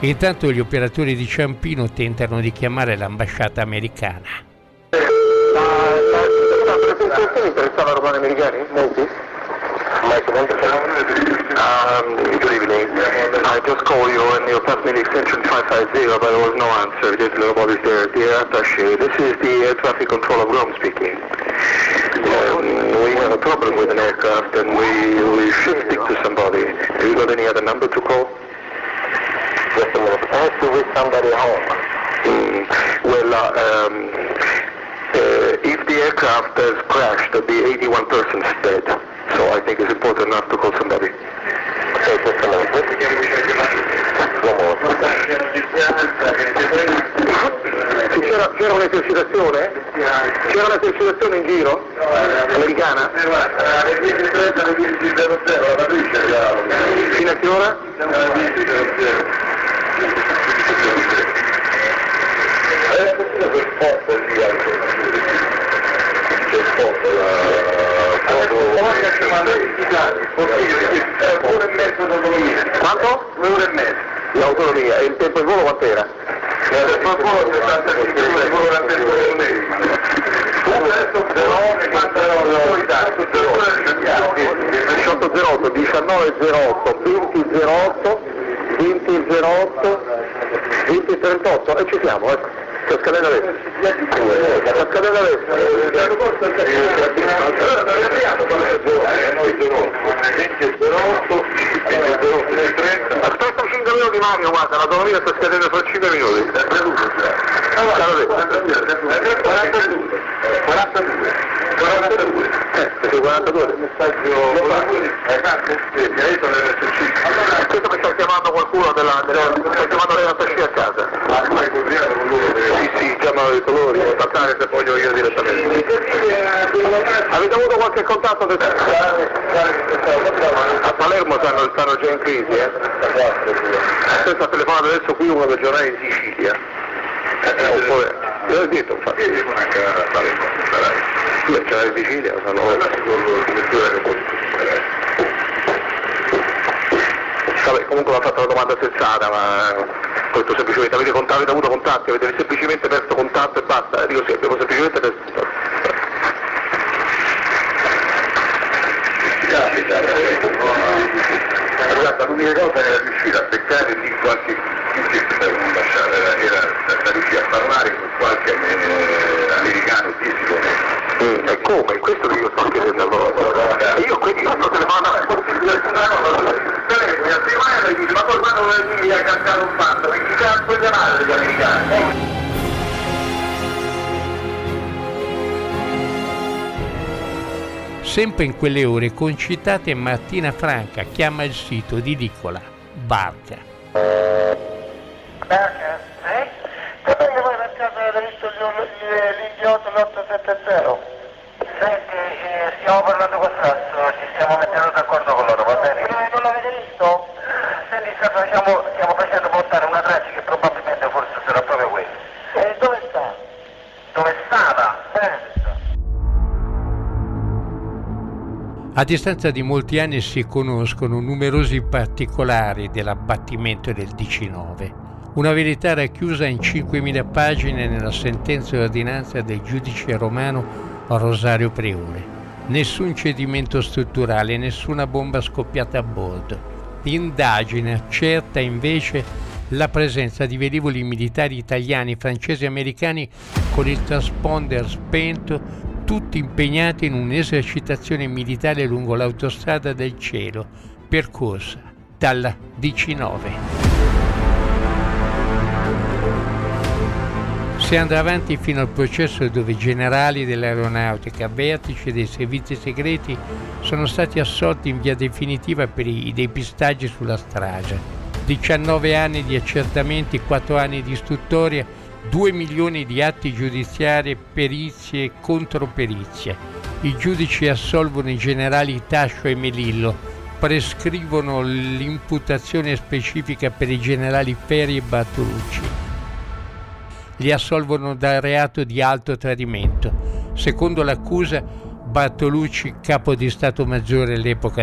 Intanto gli operatori di Ciampino tentano di chiamare l'ambasciata americana. La interessava romani americani? Molti? Good evening. I just called you and you passed me the extension 550, but there was no answer. Just nobody's there. Dear Attaché, this is the air traffic control of Rome speaking. We have a problem with an aircraft and we should speak to somebody. Have you got any other number to call? Just a minute. I have to reach somebody home. If the aircraft has crashed, the 81 persons dead. So I think it's important enough to call somebody. Okay, just a minute. C'era un'esercitazione? C'era un'esercitazione in giro? Americana? Fino a che ora? Quanto? Un'ora e mezza. L'autonomia. E il tempo di volo quant'era? Il tempo di volo 1808, 1908, 2008, 2008, 2038 e ci siamo, ecco. Sta scadendo adesso. Sta scadendo adesso. Aspetta 5 minuti Mario, guarda, l'autonomia sta scadendo fra 5 minuti. 42. Perché 42 il messaggio questo che sta chiamando qualcuno sta chiamando l'Attaché a casa. Sì, chiamano i colori, attaccare se voglio io direttamente. Avete avuto qualche contatto? A Palermo stanno già in crisi, Questo ha telefonato adesso qui uno dei giornali in Sicilia. L'ho detto infatti. Io c'era in Sicilia, Vabbè, comunque mi ha fatto una domanda sensata, ma ho detto semplicemente avete avuto contatti, avete semplicemente perso contatto e basta, dico sì, abbiamo semplicemente perso contatto. Guarda, l'unica cosa era riuscire a beccare di qualche ambasciata, era riuscire a parlare con qualche americano fisico. E come? Questo che io sto chiedendo allora. Io sto telefonando ma poi quando mi ha cantato un fatto, perché chi cazzo è chiamare degli americani? Sempre in quelle ore concitate, Martina Franca chiama il sito di Nicola Barca. Barca? Sapete voi per caso avete visto l'idiota l'870? Senti, stiamo parlando con Sasso, ci stiamo mettendo d'accordo con loro, va bene? Non l'avete visto? Senti, stiamo facendo portare una traccia che probabilmente forse sarà proprio questa. E dove sta? Dove stava? A distanza di molti anni si conoscono numerosi particolari dell'abbattimento del DC-9, una verità racchiusa in 5.000 pagine nella sentenza e ordinanza del giudice romano Rosario Priore. Nessun cedimento strutturale, nessuna bomba scoppiata a bordo. L'indagine accerta invece la presenza di velivoli militari italiani, francesi e americani con il transponder spento, tutti impegnati in un'esercitazione militare lungo l'autostrada del cielo, percorsa dalla DC-9. Si andrà avanti fino al processo dove generali dell'aeronautica, vertici dei servizi segreti sono stati assolti in via definitiva per i depistaggi sulla strage. 19 anni di accertamenti, 4 anni di istruttoria, 2 milioni di atti giudiziari, perizie e controperizie. I giudici assolvono i generali Tascio e Melillo, prescrivono l'imputazione specifica per i generali Ferri e Bartolucci. Li assolvono dal reato di alto tradimento. Secondo l'accusa, Bartolucci, capo di Stato Maggiore all'epoca